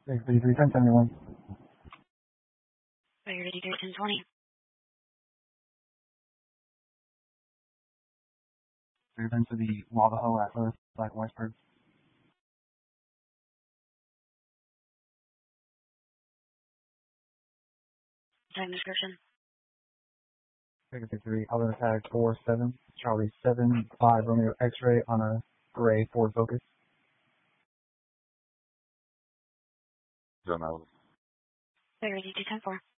33, 1071. Fire ready, 1020. We've been to the Navajo Atlas, Black Weisberg. Time description. Figure 3, Alpha Tag 47, Charlie 75, Romeo X-ray on a gray Ford Focus. John Allen. Fire ready, 10-4.